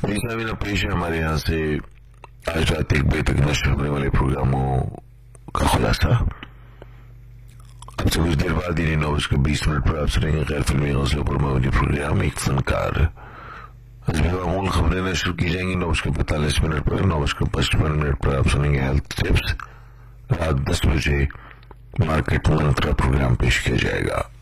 सामीना पेश है हमारे यहाँ से आज रात 1 बजे तक नशर होने वाले प्रोग्रामों का खुलासा। अब से कुछ देर बाद ही 9:20 पर आप सुनेंगे गैर फिल्मी हौसलों पर मबनी प्रोग्राम एक फनकार। मामूल खबरें नशर की जाएंगी 9:45 पर। 9:55 पर आप सुनेंगे हेल्थ टिप्स। रात 10 बजे मार्केट मंत्रा प्रोग्राम पेश किया जाएगा।